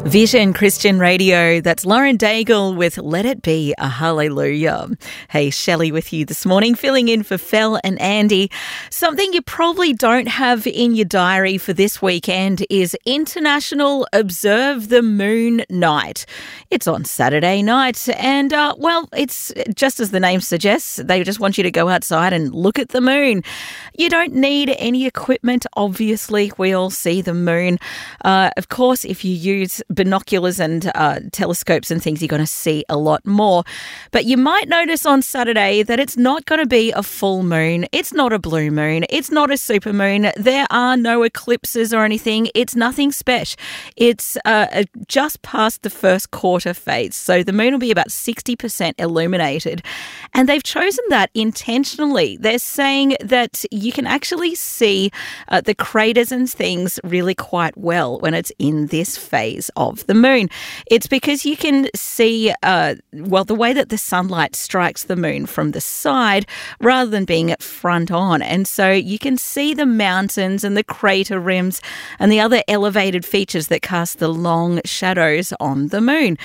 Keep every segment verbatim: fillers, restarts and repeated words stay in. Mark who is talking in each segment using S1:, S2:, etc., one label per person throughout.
S1: Vision Christian Radio, that's Lauren Daigle with Let It Be a Hallelujah. Hey, Shelley with you this morning, filling in for Fel and Andy. Something you probably don't have in your diary for this weekend is International Observe the Moon Night. It's on Saturday night and, uh, well, it's just as the name suggests, they just want you to go outside and look at the moon. You don't need any equipment, obviously. We all see the moon. Uh, of course, if you use binoculars and uh, telescopes and things, you're going to see a lot more. But you might notice on Saturday that it's not going to be a full moon. It's not a blue moon. It's not a super moon. There are no eclipses or anything. It's nothing special. It's uh, just past the first quarter phase. So the moon will be about sixty percent illuminated. And they've chosen that intentionally. They're saying that you can actually see uh, the craters and things really quite well when it's in this phase of of the moon. It's because you can see, uh, well, the way that the sunlight strikes the moon from the side rather than being at front on. And so you can see the mountains and the crater rims and the other elevated features that cast the long shadows on the moon.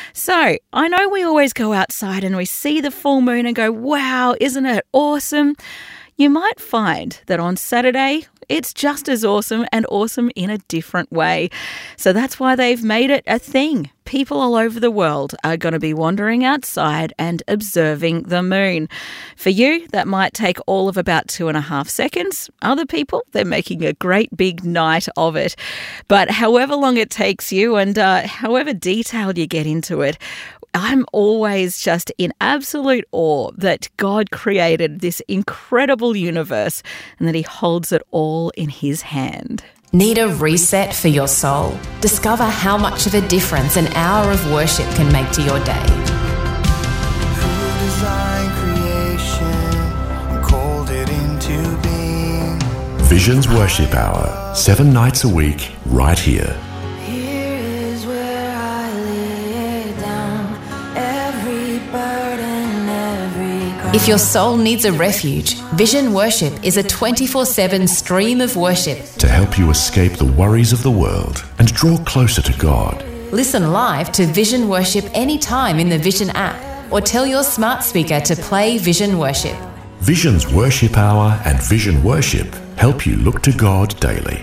S1: So I know we always go outside and we see the full moon and go, wow, isn't it awesome? You might find that on Saturday, it's just as awesome and awesome in a different way. So that's why they've made it a thing. People all over the world are going to be wandering outside and observing the moon. For you, that might take all of about two and a half seconds. Other people, they're making a great big night of it. But however long it takes you and uh, however detailed you get into it, I'm always just in absolute awe that God created this incredible universe and that he holds it all in his hand.
S2: Need a reset for your soul? Discover how much of a difference an hour of worship can make to your day.
S3: Who designed creation and called it into being?
S4: Vision's Worship Hour, seven nights a week, right here.
S2: If your soul needs a refuge, Vision Worship is a twenty-four seven stream of worship
S4: to help you escape the worries of the world and draw closer to God.
S2: Listen live to Vision Worship anytime in the Vision app or tell your smart speaker to play Vision Worship.
S4: Vision's Worship Hour and Vision Worship help you look to God daily.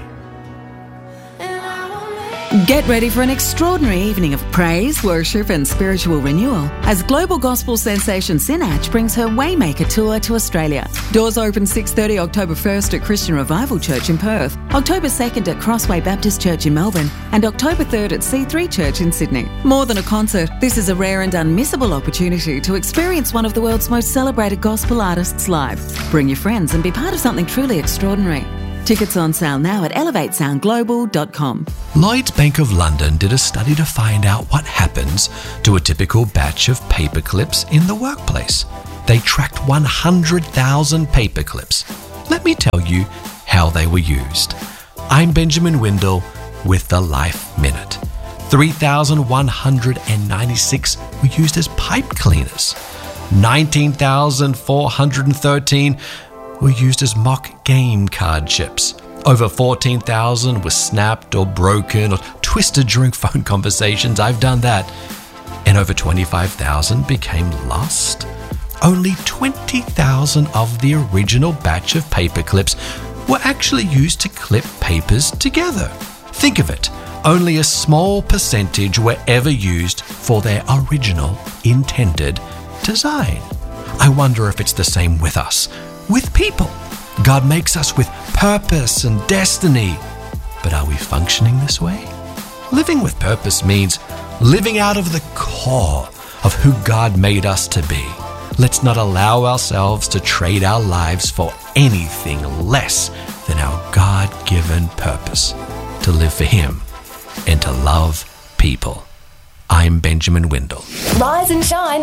S5: Get ready for an extraordinary evening of praise, worship and spiritual renewal as global gospel sensation Sinach brings her Waymaker tour to Australia. Doors open six thirty October first at Christian Revival Church in Perth, October second at Crossway Baptist Church in Melbourne and October third at C three Church in Sydney. More than a concert, this is a rare and unmissable opportunity to experience one of the world's most celebrated gospel artists live. Bring your friends and be part of something truly extraordinary. Tickets on sale now at elevate sound global dot com.
S6: Lloyds Bank of London did a study to find out what happens to a typical batch of paper clips in the workplace. They tracked one hundred thousand paper clips. Let me tell you how they were used. I'm Benjamin Windle with the Life Minute. three thousand one hundred ninety-six were used as pipe cleaners. nineteen thousand four hundred thirteen were used as mock game card chips. Over fourteen thousand were snapped or broken or twisted during phone conversations. I've done that. And over twenty-five thousand became lost. Only twenty thousand of the original batch of paper clips were actually used to clip papers together. Think of it. Only a small percentage were ever used for their original intended design. I wonder if it's the same with us. With people. God makes us with purpose and destiny. But are we functioning this way? Living with purpose means living out of the core of who God made us to be. Let's not allow ourselves to trade our lives for anything less than our God-given purpose, to live for Him and to love people. I'm Benjamin Windle.
S2: Rise and shine